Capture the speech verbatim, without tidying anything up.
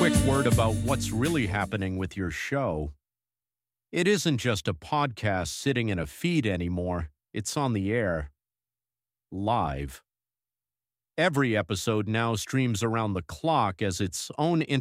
quick word about what's really happening with your show. It isn't just a podcast sitting in a feed anymore, it's on the air, live. Every episode now streams around the clock as its own